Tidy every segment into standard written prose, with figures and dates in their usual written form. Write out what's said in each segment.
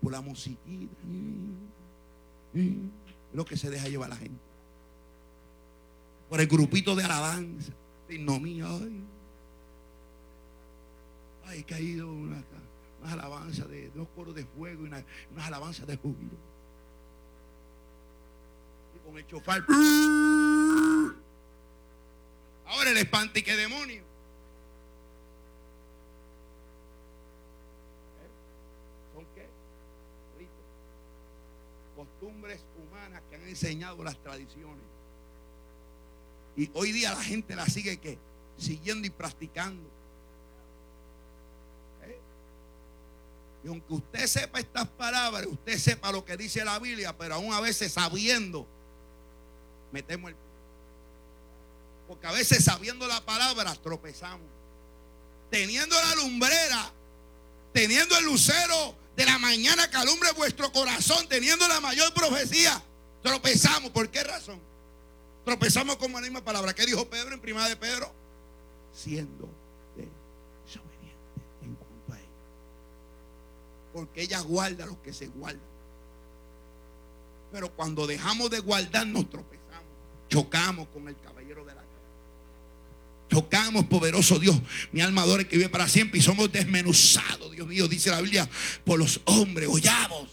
por la musiquita. Lo que se deja llevar la gente. Por el grupito de alabanza. De ignomía. Ay, he caído unas alabanzas de dos coros de fuego y unas alabanzas de júbilo. Y con el chofar. Ahora el espantique demonio. ¿Son qué? Ritos. Costumbres humanas que han enseñado las tradiciones. Y hoy día la gente la sigue ¿qué? Siguiendo y practicando. Y aunque usted sepa estas palabras, usted sepa lo que dice la Biblia, pero aún a veces sabiendo, metemos el pie. Porque a veces sabiendo la palabra tropezamos. Teniendo la lumbrera, teniendo el lucero de la mañana que alumbre vuestro corazón, teniendo la mayor profecía, tropezamos. ¿Por qué razón? Tropezamos con la misma palabra. ¿Qué dijo Pedro en 1 de Pedro? Siendo desobediente en cuanto a ella. Porque ella guarda lo que se guarda. Pero cuando dejamos de guardar nos tropezamos. Chocamos con el caballero de la casa. Chocamos, poderoso Dios. Mi alma adora que vive para siempre. Y somos desmenuzados, Dios mío, dice la Biblia, por los hombres hollabos.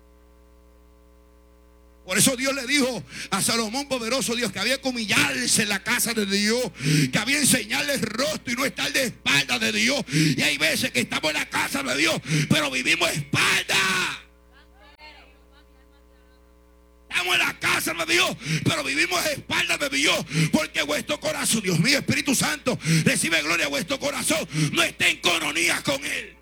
Por eso Dios le dijo a Salomón, poderoso Dios, que había que humillarse en la casa de Dios, que había que enseñarle el rostro y no estar de espaldas de Dios. Y hay veces que estamos en la casa de Dios, pero vivimos espaldas. Estamos en la casa de Dios, pero vivimos espaldas de Dios, porque vuestro corazón, Dios mío, Espíritu Santo, recibe gloria. Vuestro corazón no está en coronía con Él.